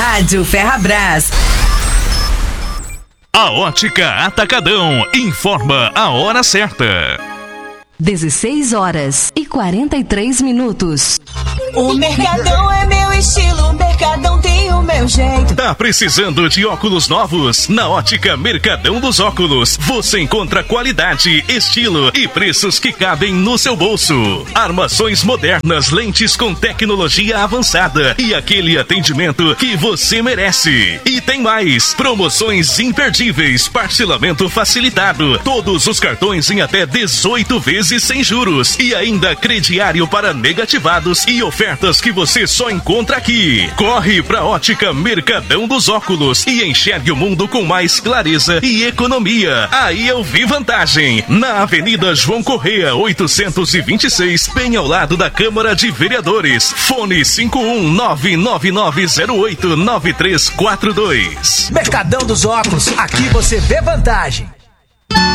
Rádio Ferrabras. A Ótica Atacadão informa a hora certa. 16h43. O Mercadão é meu estilo, o Mercadão tem o meu jeito. Tá precisando de óculos novos? Na Ótica Mercadão dos Óculos, você encontra qualidade, estilo e preços que cabem no seu bolso. Armações modernas, lentes com tecnologia avançada e aquele atendimento que você merece. E tem mais, promoções imperdíveis, parcelamento facilitado, todos os cartões em até 18 vezes sem juros e ainda crediário para negativados e ofertas que você só encontra aqui. Corre pra Ótica Mercadão dos Óculos e enxergue o mundo com mais clareza e economia. Aí eu vi vantagem. Na Avenida João Correia, 826, bem ao lado da Câmara de Vereadores. Fone 51999089342. Mercadão dos Óculos, aqui você vê vantagem.